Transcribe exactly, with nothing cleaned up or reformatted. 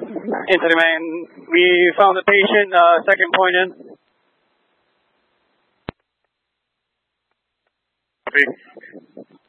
Anthony Man, we found the patient, uh, second point in. Copy.